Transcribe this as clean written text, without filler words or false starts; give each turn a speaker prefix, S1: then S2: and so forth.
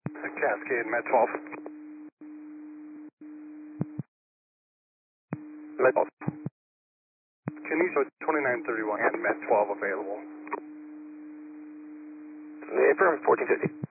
S1: Cascade, Met 12. Met 12. Can you show 2931 and Met 12 available?
S2: Affirm, 1450.